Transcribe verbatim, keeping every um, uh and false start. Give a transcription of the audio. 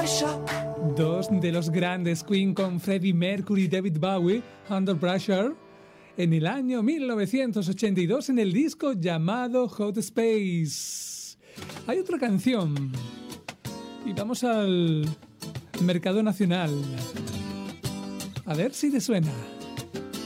Dos de los grandes Queen con Freddie Mercury y David Bowie, Under Pressure, en el año mil novecientos ochenta y dos en el disco llamado Hot Space. Hay otra canción y vamos al mercado nacional. A ver si te suena.